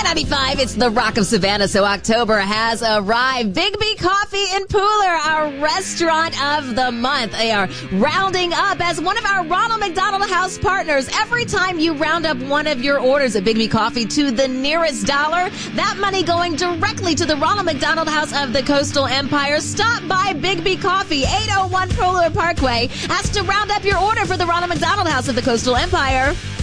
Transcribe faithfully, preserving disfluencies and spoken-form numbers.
ninety-five, it's the Rock of Savannah, so October has arrived. Bigby Coffee and Pooler, our restaurant of the month. They are rounding up as one of our Ronald McDonald House partners. Every time you round up one of your orders at Bigby Coffee to the nearest dollar, that money going directly to the Ronald McDonald House of the Coastal Empire. Stop by Bigby Coffee, eight oh one Pooler Parkway. Ask to round up your order for the Ronald McDonald House of the Coastal Empire.